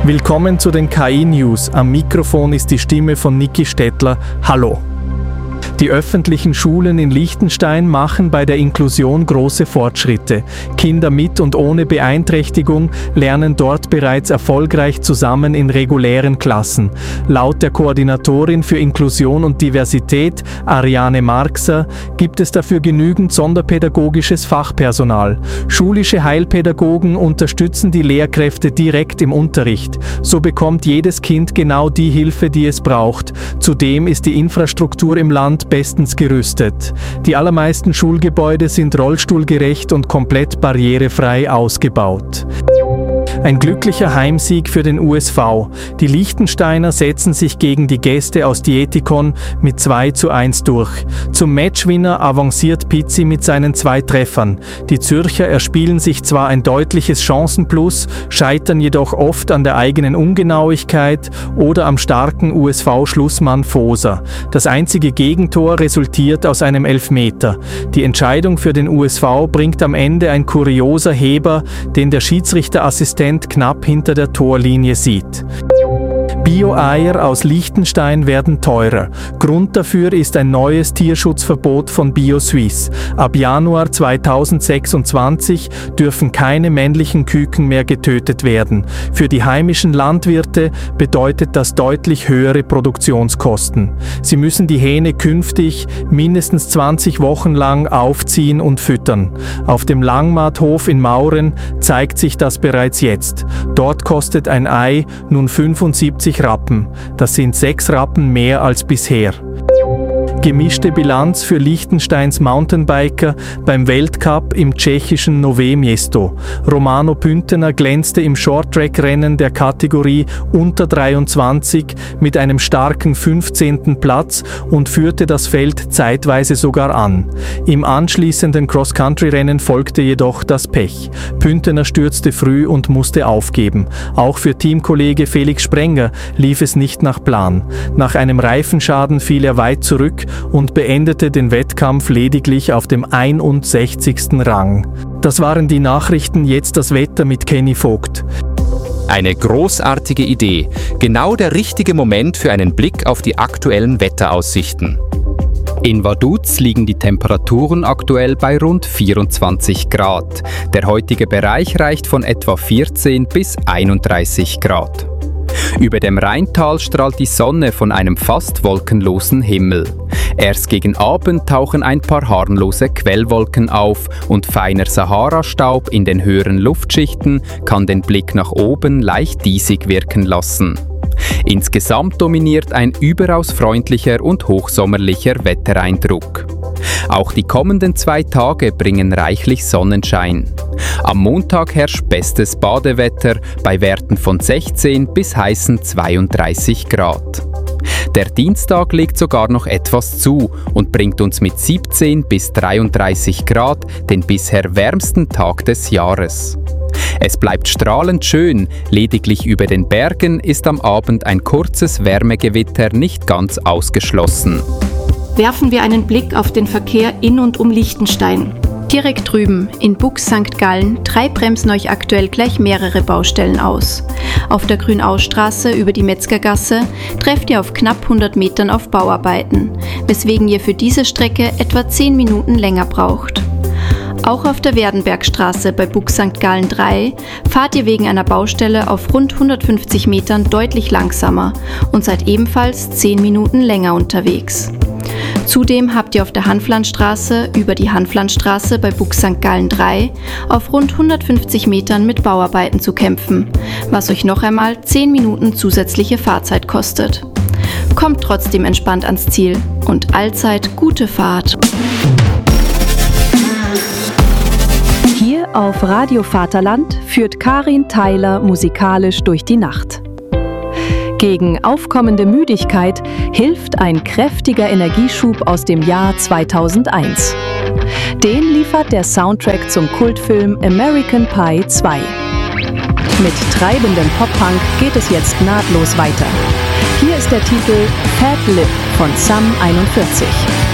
Willkommen zu den KI-News. Am Mikrofon ist die Stimme von Niki Stettler. Hallo! Die öffentlichen Schulen in Liechtenstein machen bei der Inklusion große Fortschritte. Kinder mit und ohne Beeinträchtigung lernen dort bereits erfolgreich zusammen in regulären Klassen. Laut der Koordinatorin für Inklusion und Diversität, Ariane Marxer, gibt es dafür genügend sonderpädagogisches Fachpersonal. Schulische Heilpädagogen unterstützen die Lehrkräfte direkt im Unterricht. So bekommt jedes Kind genau die Hilfe, die es braucht. Zudem ist die Infrastruktur im Land bestens gerüstet. Die allermeisten Schulgebäude sind rollstuhlgerecht und komplett barrierefrei ausgebaut. Ein glücklicher Heimsieg für den USV. Die Liechtensteiner setzen sich gegen die Gäste aus Dietikon mit 2:1 durch. Zum Matchwinner avanciert Pizzi mit seinen 2 Treffern. Die Zürcher erspielen sich zwar ein deutliches Chancenplus, scheitern jedoch oft an der eigenen Ungenauigkeit oder am starken USV-Schlussmann Foser. Das einzige Gegentor resultiert aus einem Elfmeter. Die Entscheidung für den USV bringt am Ende ein kurioser Heber, den der Schiedsrichterassistent knapp hinter der Torlinie sieht. Bio-Eier aus Liechtenstein werden teurer. Grund dafür ist ein neues Tierschutzverbot von BioSuisse. Ab Januar 2026 dürfen keine männlichen Küken mehr getötet werden. Für die heimischen Landwirte bedeutet das deutlich höhere Produktionskosten. Sie müssen die Hähne künftig mindestens 20 Wochen lang aufziehen und füttern. Auf dem Langmaathof in Mauren zeigt sich das bereits jetzt. Dort kostet ein Ei nun 75 Rappen. Das sind 6 Rappen mehr als bisher. Gemischte Bilanz für Liechtensteins Mountainbiker beim Weltcup im tschechischen Nové Město. Romano Püntener glänzte im Shorttrack-Rennen der Kategorie unter 23 mit einem starken 15. Platz und führte das Feld zeitweise sogar an. Im anschließenden Cross-Country-Rennen folgte jedoch das Pech. Püntener stürzte früh und musste aufgeben. Auch für Teamkollege Felix Sprenger lief es nicht nach Plan. Nach einem Reifenschaden fiel er weit zurück und beendete den Wettkampf lediglich auf dem 61. Rang. Das waren die Nachrichten, jetzt das Wetter mit Kenny Vogt. Eine großartige Idee. Genau der richtige Moment für einen Blick auf die aktuellen Wetteraussichten. In Vaduz liegen die Temperaturen aktuell bei rund 24 Grad. Der heutige Bereich reicht von etwa 14 bis 31 Grad. Über dem Rheintal strahlt die Sonne von einem fast wolkenlosen Himmel. Erst gegen Abend tauchen ein paar harmlose Quellwolken auf und feiner Sahara-Staub in den höheren Luftschichten kann den Blick nach oben leicht diesig wirken lassen. Insgesamt dominiert ein überaus freundlicher und hochsommerlicher Wettereindruck. Auch die kommenden 2 Tage bringen reichlich Sonnenschein. Am Montag herrscht bestes Badewetter bei Werten von 16 bis heißen 32 Grad. Der Dienstag legt sogar noch etwas zu und bringt uns mit 17 bis 33 Grad den bisher wärmsten Tag des Jahres. Es bleibt strahlend schön, lediglich über den Bergen ist am Abend ein kurzes Wärmegewitter nicht ganz ausgeschlossen. Werfen wir einen Blick auf den Verkehr in und um Liechtenstein. Direkt drüben, in Bux St. Gallen, bremsen euch aktuell gleich mehrere Baustellen aus. Auf der Grünaustraße über die Metzgergasse trefft ihr auf knapp 100 Metern auf Bauarbeiten, weswegen ihr für diese Strecke etwa 10 Minuten länger braucht. Auch auf der Werdenbergstraße bei Bux St. Gallen 3 fahrt ihr wegen einer Baustelle auf rund 150 Metern deutlich langsamer und seid ebenfalls 10 Minuten länger unterwegs. Zudem habt ihr auf der Hanflandstraße über die Hanflandstraße bei Bux St. Gallen 3 auf rund 150 Metern mit Bauarbeiten zu kämpfen, was euch noch einmal 10 Minuten zusätzliche Fahrzeit kostet. Kommt trotzdem entspannt ans Ziel und allzeit gute Fahrt. Hier auf Radio Vaterland führt Karin Theiler musikalisch durch die Nacht. Gegen aufkommende Müdigkeit hilft ein kräftiger Energieschub aus dem Jahr 2001. Den liefert der Soundtrack zum Kultfilm American Pie 2. Mit treibendem Pop-Punk geht es jetzt nahtlos weiter. Hier ist der Titel Fat Lip von Sum 41.